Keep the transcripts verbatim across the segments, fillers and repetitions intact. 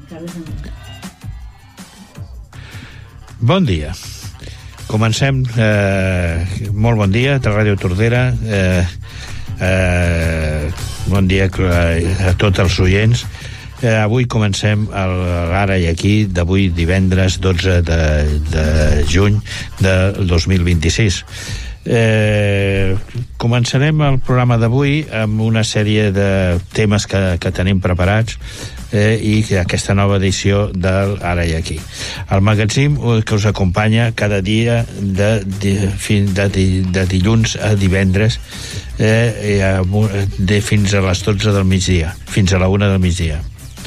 Bon dia. Comencem, eh, molt bon dia, de Ràdio Tordera. Eh, eh, bon dia a tots els oients. Eh, avui comencem l'Ara i Aquí d'avui divendres dotze de, de juny del dos mil vint-i-sis. Eh, començarem el programa d'avui amb una sèrie de temes que, que tenim preparats eh, i aquesta nova edició del Ara i Aquí. El magazín que us acompanya cada dia de, de, de, de, de dilluns a divendres eh, de fins a les dotze del migdia, fins a la una del migdia.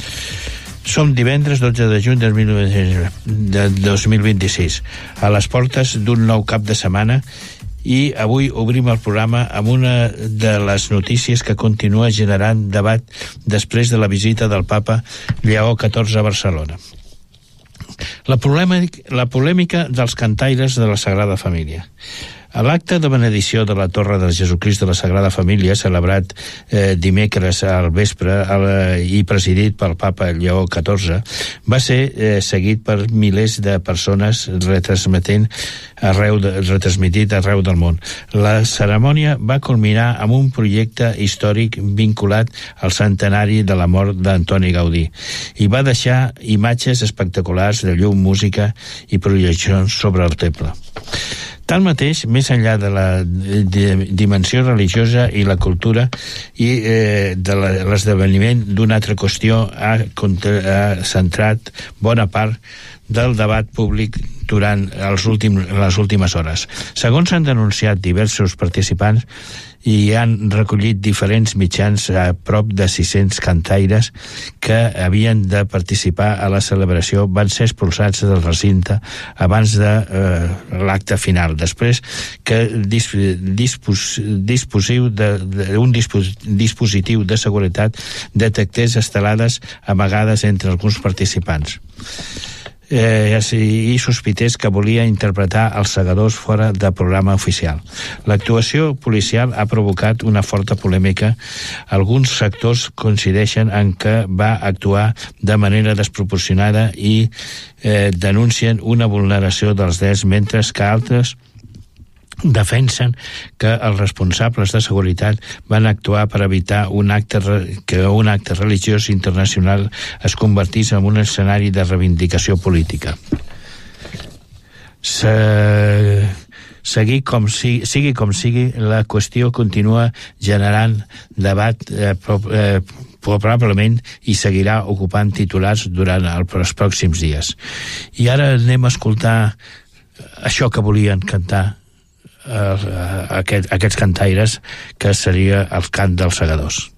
Som divendres dotze de juny de dos mil vint-i-sis, a les portes d'un nou cap de setmana, i avui obrim el programa amb una de les notícies que continua generant debat després de la visita del papa Lleó catorze a Barcelona. La polèmica, la polèmica dels cantaires de la Sagrada Família. A l'acte de benedicció de la Torre de Jesucrist de la Sagrada Família, celebrat eh, dimecres al vespre el, i presidit pel papa Lleó catorze, va ser eh, seguit per milers de persones retransmetent arreu de, retransmitit arreu del món. La cerimònia va culminar amb un projecte històric vinculat al centenari de la mort d'Antoni Gaudí i va deixar imatges espectaculars de llum, música i projeccions sobre el temple. Tanmateix, més enllà de la de dimensió religiosa i la cultura i eh, de l'esdeveniment d'una altra qüestió ha, ha centrat bona part del debat públic durant els últims, les últimes hores. Segons han denunciat diversos participants i han recollit diferents mitjans a prop de sis-cents cantaires que havien de participar a la celebració van ser expulsats del recinte abans de eh, l'acte final, després que dis, dispos, disposiu de, de, un dispos, dispositiu de seguretat detectés estelades amagades entre alguns participants. Eh, i sospités que volia interpretar els segadors fora del programa oficial. L'actuació policial ha provocat una forta polèmica. Alguns sectors coincideixen en que va actuar de manera desproporcionada i eh, denuncien una vulneració dels drets, mentre que altres defensen que els responsables de seguretat van actuar per evitar un acte que un acte religiós internacional es convertís en un escenari de reivindicació política. Se... Sigui com sigui, sigui com sigui, la qüestió continua generant debat eh, pro, eh, probablement i seguirà ocupant titulars durant els pròxims dies. I ara anem a escoltar això que volien cantar Uh, aquest, aquests cantaires, que seria el cant dels segadors.